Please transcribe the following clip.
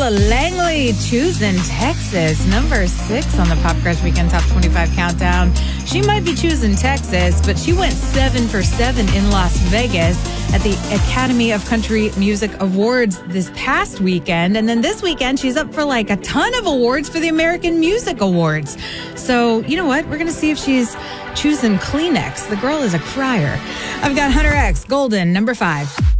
Lola Langley, Choosing Texas, number 6 on the Pop Crush Weekend Top 25 Countdown. She might be choosing Texas, but she went 7 for 7 in Las Vegas at the Academy of Country Music Awards this past weekend. And then this weekend, she's up for like a ton of awards for the American Music Awards. So, you know what? We're going to see if she's choosing Kleenex. The girl is a crier. I've got Hunter X, Golden, number 5.